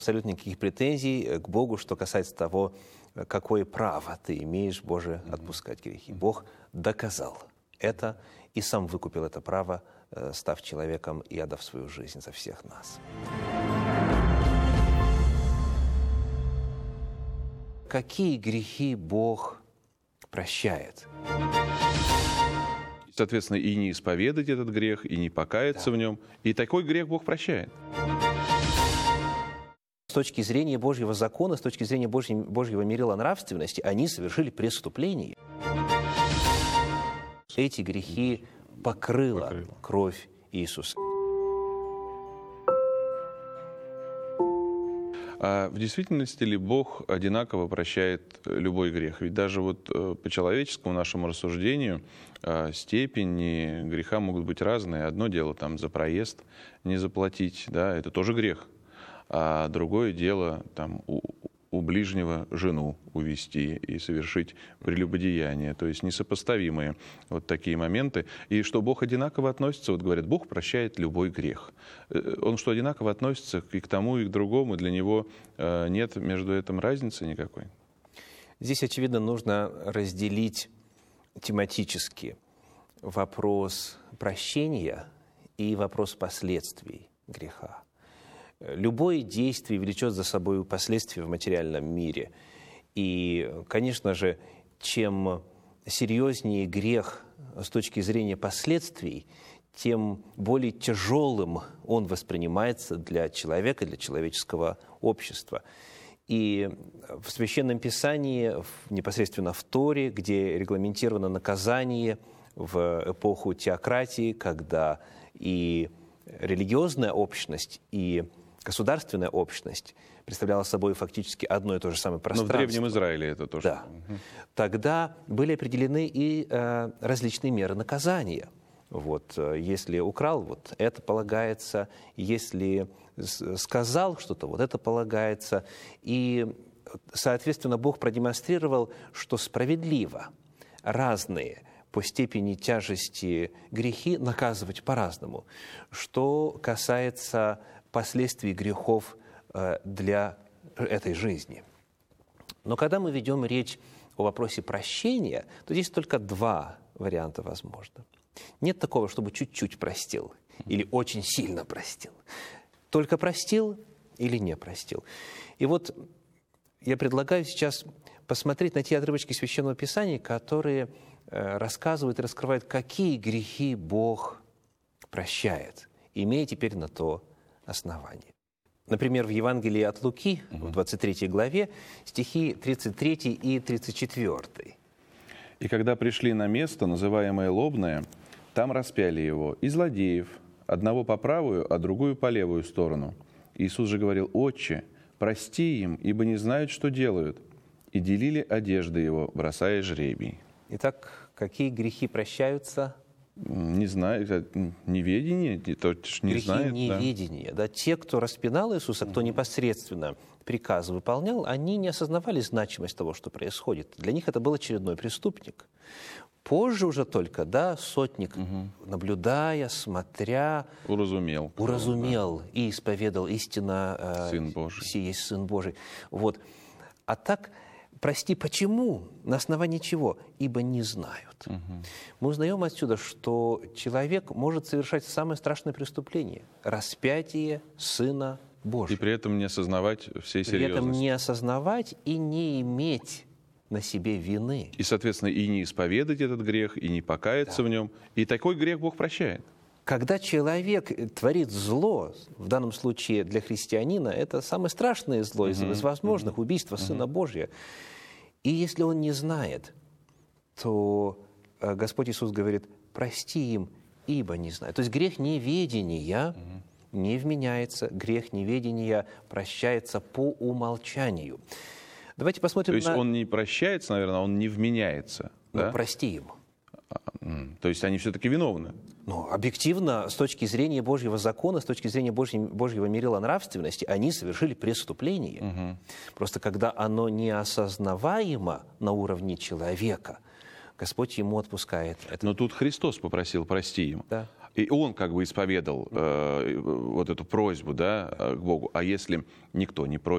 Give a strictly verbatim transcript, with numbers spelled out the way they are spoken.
Абсолютно никаких претензий к Богу, что касается того, какое право ты имеешь, Боже, отпускать грехи. Бог доказал это и сам выкупил это право, став человеком и отдав свою жизнь за всех нас. Какие грехи Бог прощает? Соответственно, и не исповедать этот грех, и не покаяться Да. в нем. И такой грех Бог прощает. С точки зрения Божьего закона, с точки зрения Божьей, Божьего мерила нравственности, они совершили преступление. Эти грехи покрыла, Покрыла. кровь Иисуса. А в действительности ли Бог одинаково прощает любой грех? Ведь даже вот э, по человеческому нашему рассуждению э, степени греха могут быть разные. Одно дело там за проезд не заплатить, да, это тоже грех. А другое дело там у, у ближнего жену увести и совершить прелюбодеяние. То есть несопоставимые вот такие моменты. И что Бог одинаково относится, вот говорят, Бог прощает любой грех. Он что, одинаково относится и к тому, и к другому? Для Него нет между этим разницы никакой? Здесь, очевидно, нужно разделить тематически вопрос прощения и вопрос последствий греха. Любое действие влечет за собой последствия в материальном мире. И, конечно же, чем серьезнее грех с точки зрения последствий, тем более тяжелым он воспринимается для человека, для человеческого общества. И в Священном Писании, непосредственно в Торе, где регламентировано наказание в эпоху теократии, когда и религиозная общность, и государственная общность представляла собой фактически одно и то же самое пространство. Но в Древнем Израиле это тоже. Да. Тогда были определены и э, различные меры наказания. Вот, э, если украл, вот это полагается. Если сказал что-то, вот это полагается. И, соответственно, Бог продемонстрировал, что справедливо разные по степени тяжести грехи наказывать по-разному. Что касается последствий грехов для этой жизни. Но когда мы ведем речь о вопросе прощения, то здесь только два варианта возможно. Нет такого, чтобы чуть-чуть простил или очень сильно простил. Только простил или не простил. И вот я предлагаю сейчас посмотреть на те отрывочки Священного Писания, которые рассказывают и раскрывают, какие грехи Бог прощает, имея теперь на то основание. Например, в Евангелии от Луки, в двадцать третьей главе, стихи тридцать третий и тридцать четвёртый. «И когда пришли на место, называемое Лобное, там распяли его, и злодеев, одного по правую, а другую по левую сторону. Иисус же говорил: Отче, прости им, ибо не знают, что делают. И делили одежды его, бросая жребий». Итак, какие грехи прощаются? Не знаю, это неведение, то не грехи знает. неведения. Да. Да, те, кто распинал Иисуса, кто непосредственно приказы выполнял, они не осознавали значимость того, что происходит. Для них это был очередной преступник. Позже уже только, да, сотник, угу. наблюдая, смотря, уразумел, уразумел да. и исповедал истинно, Сын Божий. Сей есть Сын Божий. Вот. А так, прости, почему? На основании чего? Ибо не знают. Угу. Мы узнаем отсюда, что человек может совершать самое страшное преступление – распятие Сына Божьего. И при этом не осознавать всей серьезности. При этом не осознавать и не иметь на себе вины. И, соответственно, и не исповедать этот грех, и не покаяться да. в нем. И такой грех Бог прощает. Когда человек творит зло, в данном случае для христианина, это самое страшное зло uh-huh. из возможных, uh-huh. убийство uh-huh. Сына Божия. И если он не знает, то Господь Иисус говорит: прости им, ибо не знают. То есть грех неведения uh-huh. не вменяется, грех неведения прощается по умолчанию. Давайте посмотрим. То есть на... он не прощается, наверное, он не вменяется. Ну, да? прости им. То есть они все-таки виновны? Ну, объективно, с точки зрения Божьего закона, с точки зрения Божьей, Божьего мерила нравственности, они совершили преступление. Угу. Просто когда оно неосознаваемо на уровне человека, Господь ему отпускает это. Но тут Христос попросил: прости им. Да. и он как бы исповедал э, вот эту просьбу, да, к Богу. А если никто не просит,